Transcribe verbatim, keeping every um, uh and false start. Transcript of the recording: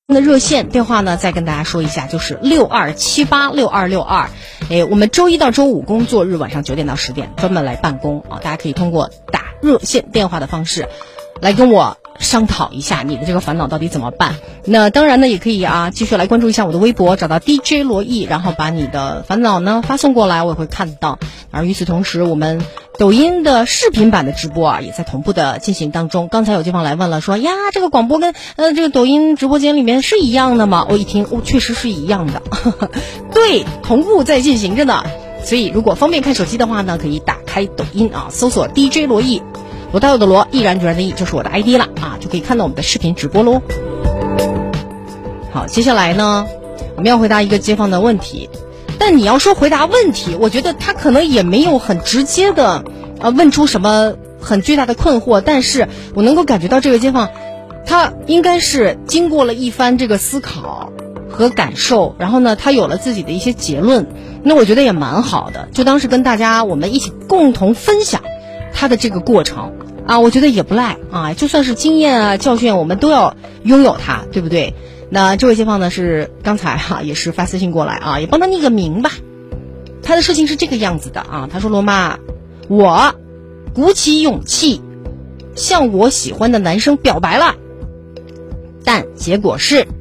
的热线电话呢，再跟大家说一下，就是六二七八六二六二。哎，我们周一到周五工作日晚上九点到十点专门来办公啊，大家可以通过打热线电话的方式来跟我商讨一下你的这个烦恼到底怎么办。那当然呢，也可以啊，继续来关注一下我的微博，找到 D J 罗毅，然后把你的烦恼呢发送过来，我也会看到。而与此同时，我们抖音的视频版的直播啊，也在同步的进行当中。刚才有街坊来问了，说呀，这个广播跟呃这个抖音直播间里面是一样的吗？我一听，哦，确实是一样的，对，同步在进行着呢。所以如果方便看手机的话呢，可以打开抖音啊，搜索 D J 罗毅，罗大佑的罗，毅然决然的毅，就是我的 I D 了啊，就可以看到我们的视频直播喽。好，接下来呢，我们要回答一个街坊的问题。但你要说回答问题，我觉得他可能也没有很直接的呃问出什么很巨大的困惑，但是我能够感觉到这个街坊他应该是经过了一番这个思考和感受，然后呢他有了自己的一些结论，那我觉得也蛮好的，就当是跟大家我们一起共同分享他的这个过程啊，我觉得也不赖啊，就算是经验啊教训，我们都要拥有它，对不对？那这位街坊呢是刚才哈、啊、也是发私信过来啊，也帮他匿个名吧。他的事情是这个样子的啊，他说罗妈，我鼓起勇气向我喜欢的男生表白了，但结果是